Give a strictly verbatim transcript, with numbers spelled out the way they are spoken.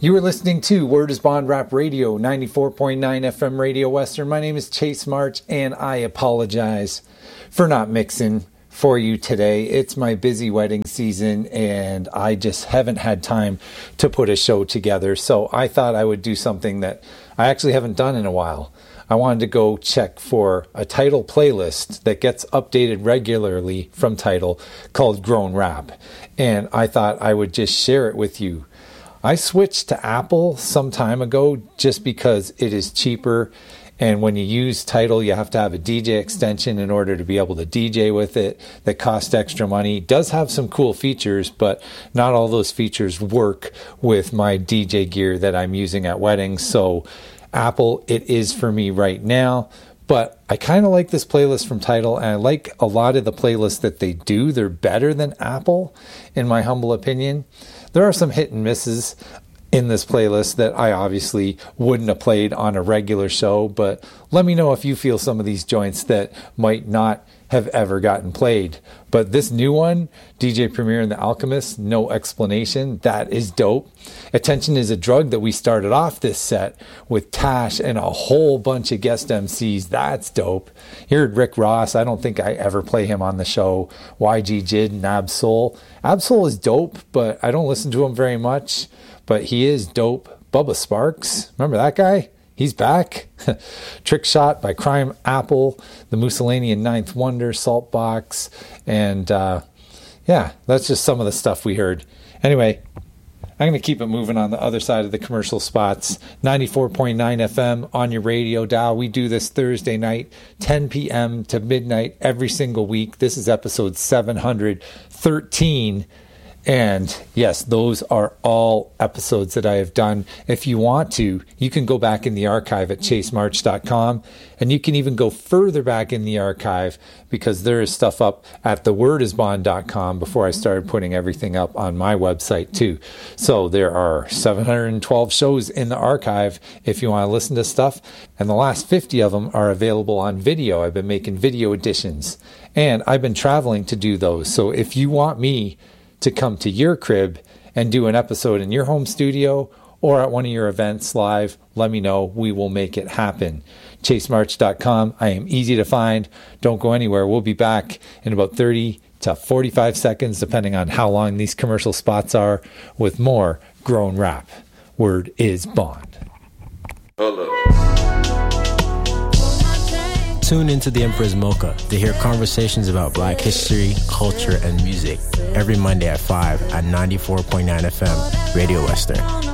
You are listening to Word is Bond Rap Radio, ninety-four point nine F M Radio Western. My name is Chase March, and I apologize for not mixing for you today. It's my busy wedding season, and I just haven't had time to put a show together. So I thought I would do something that I actually haven't done in a while. I wanted to go check for a Tidal playlist that gets updated regularly from Tidal called Grown Rap. And I thought I would just share it with you. I switched to Apple some time ago just because it is cheaper. And when you use Tidal, you have to have a D J extension in order to be able to D J with it. That costs extra money. It does have some cool features, but not all those features work with my D J gear that I'm using at weddings. So Apple, it is for me right now. But I kind of like this playlist from Tidal, and I like a lot of the playlists that they do. They're better than Apple, in my humble opinion. There are some hit and misses in this playlist that I obviously wouldn't have played on a regular show, but let me know if you feel some of these joints that might not have ever gotten played. But this new one, D J Premier and the Alchemist, No Explanation, that is dope. Attention is a Drug, that we started off this set with Tash and a whole bunch of guest M Cs. That's dope. You heard Rick Ross. I don't think I ever play him on the show. Y G Jid and Ab-Soul. Ab-Soul is dope, but I don't listen to him very much. But he is dope. Bubba Sparks, remember that guy? He's back. Trick Shot by Crime Apple, the Mussolinian Ninth Wonder, Saltbox, and uh, yeah, that's just some of the stuff we heard. Anyway, I'm going to keep it moving on the other side of the commercial spots. ninety-four point nine F M on your radio dial. We do this Thursday night, ten p.m. to midnight every single week. This is episode seven hundred thirteen. And yes, those are all episodes that I have done. If you want to, you can go back in the archive at chase march dot com, and you can even go further back in the archive because there is stuff up at the word is bond dot com before I started putting everything up on my website too. So there are seven hundred twelve shows in the archive if you want to listen to stuff, and the last fifty of them are available on video. I've been making video editions, and I've been traveling to do those. So if you want me to come to your crib and do an episode in your home studio or at one of your events live, let me know. We will make it happen. chase march dot com. I am easy to find. Don't go anywhere. We'll be back in about thirty to forty-five seconds, depending on how long these commercial spots are, with more Grown Rap. Word is Bond. Hello. Tune into The Emperor's Mocha to hear conversations about Black history, culture, and music every Monday at five at ninety-four point nine F M, Radio Western.